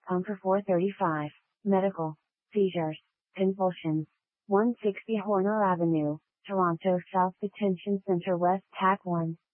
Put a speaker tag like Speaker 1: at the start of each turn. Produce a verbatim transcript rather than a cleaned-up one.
Speaker 1: on for four thirty-five. Medical. Seizures. Convulsions. one sixty Horner Avenue, Toronto South Detention Center West Tac one.